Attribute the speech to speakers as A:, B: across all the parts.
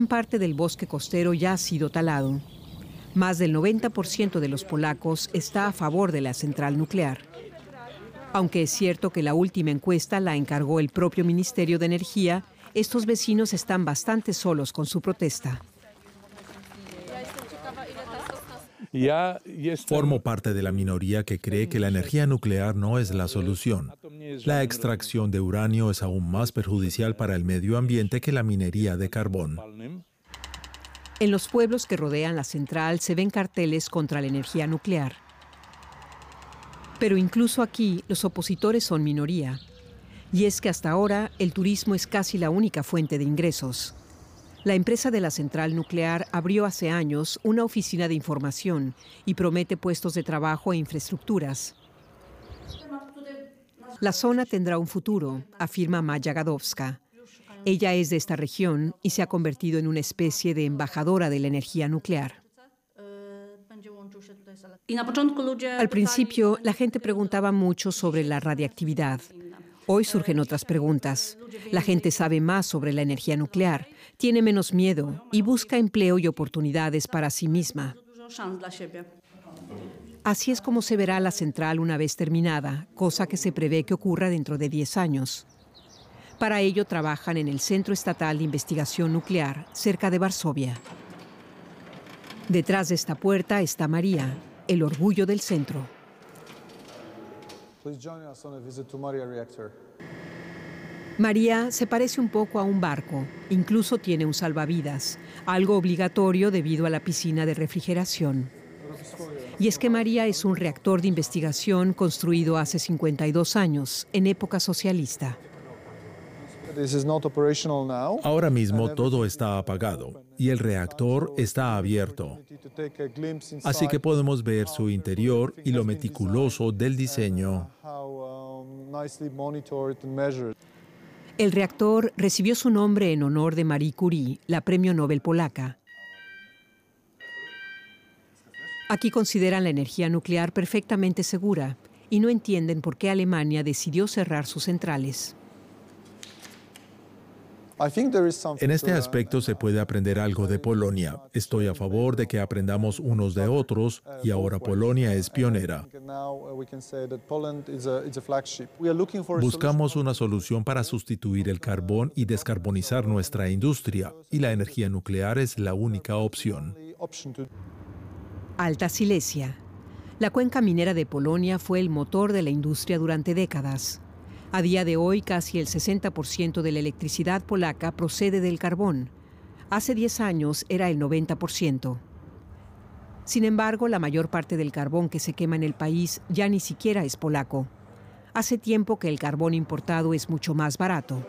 A: Parte del bosque costero ya ha sido talado. Más del 90% de los polacos está a favor de la central nuclear. Aunque es cierto que la última encuesta la encargó el propio Ministerio de Energía, estos vecinos están bastante solos con su protesta.
B: Formo parte de la minoría que cree que la energía nuclear no es la solución. La extracción de uranio es aún más perjudicial para el medio ambiente que la minería de carbón.
A: En los pueblos que rodean la central se ven carteles contra la energía nuclear. Pero incluso aquí los opositores son minoría. Y es que hasta ahora el turismo es casi la única fuente de ingresos. La empresa de la central nuclear abrió hace años una oficina de información y promete puestos de trabajo e infraestructuras. La zona tendrá un futuro, afirma Maya Gadowska. Ella es de esta región y se ha convertido en una especie de embajadora de la energía nuclear. Al principio, la gente preguntaba mucho sobre la radiactividad. Hoy surgen otras preguntas. La gente sabe más sobre la energía nuclear, tiene menos miedo y busca empleo y oportunidades para sí misma. Así es como se verá la central una vez terminada, cosa que se prevé que ocurra dentro de 10 años. Para ello trabajan en el Centro Estatal de Investigación Nuclear, cerca de Varsovia. Detrás de esta puerta está María, el orgullo del centro. María se parece un poco a un barco, incluso tiene un salvavidas, algo obligatorio debido a la piscina de refrigeración. Y es que María es un reactor de investigación construido hace 52 años, en época socialista.
B: Ahora mismo todo está apagado y el reactor está abierto. Así que podemos ver su interior y lo meticuloso del diseño.
A: El reactor recibió su nombre en honor de Marie Curie, la premio Nobel polaca. Aquí consideran la energía nuclear perfectamente segura y no entienden por qué Alemania decidió cerrar sus centrales.
B: En este aspecto se puede aprender algo de Polonia. Estoy a favor de que aprendamos unos de otros y ahora Polonia es pionera. Buscamos una solución para sustituir el carbón y descarbonizar nuestra industria, y la energía nuclear es la única opción.
A: Alta Silesia. La cuenca minera de Polonia fue el motor de la industria durante décadas. A día de hoy, casi el 60% de la electricidad polaca procede del carbón. Hace 10 años era el 90%. Sin embargo, la mayor parte del carbón que se quema en el país ya ni siquiera es polaco. Hace tiempo que el carbón importado es mucho más barato.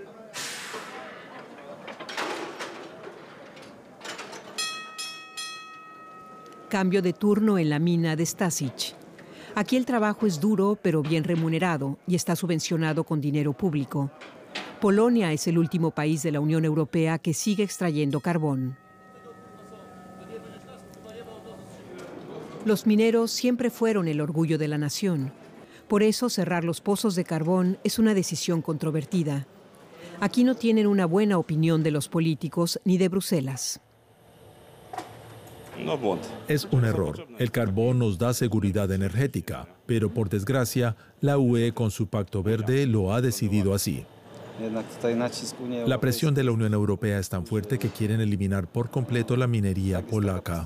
A: Cambio de turno en la mina de Staszic. Aquí el trabajo es duro, pero bien remunerado y está subvencionado con dinero público. Polonia es el último país de la Unión Europea que sigue extrayendo carbón. Los mineros siempre fueron el orgullo de la nación. Por eso cerrar los pozos de carbón es una decisión controvertida. Aquí no tienen una buena opinión de los políticos ni de Bruselas.
B: Es un error. El carbón nos da seguridad energética, pero por desgracia, la UE con su Pacto Verde lo ha decidido así. La presión de la Unión Europea es tan fuerte que quieren eliminar por completo la minería polaca.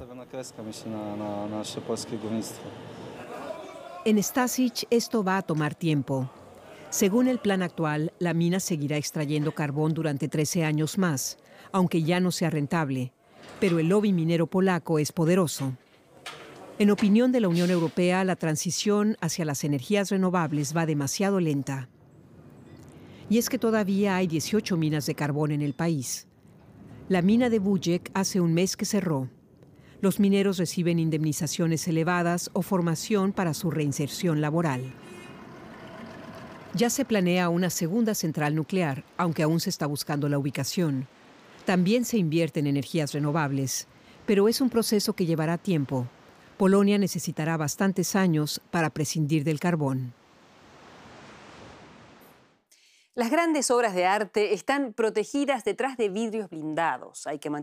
A: En Staszic esto va a tomar tiempo. Según el plan actual, la mina seguirá extrayendo carbón durante 13 años más, aunque ya no sea rentable. Pero el lobby minero polaco es poderoso. En opinión de la Unión Europea, la transición hacia las energías renovables va demasiado lenta. Y es que todavía hay 18 minas de carbón en el país. La mina de Bujek hace un mes que cerró. Los mineros reciben indemnizaciones elevadas o formación para su reinserción laboral. Ya se planea una segunda central nuclear, aunque aún se está buscando la ubicación. También se invierte en energías renovables, pero es un proceso que llevará tiempo. Polonia necesitará bastantes años para prescindir del carbón.
C: Las grandes obras de arte están protegidas detrás de vidrios blindados. Hay que